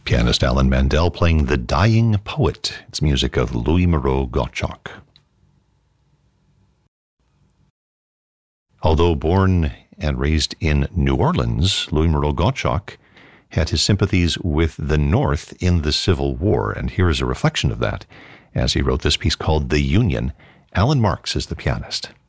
Pianist Alan Mandel playing The Dying Poet. It's music of Louis Moreau Gottschalk. Although born and raised in New Orleans, Louis Moreau Gottschalk had his sympathies with the North in the Civil War, and here is a reflection of that as he wrote this piece called The Union. Alan Marks is the pianist.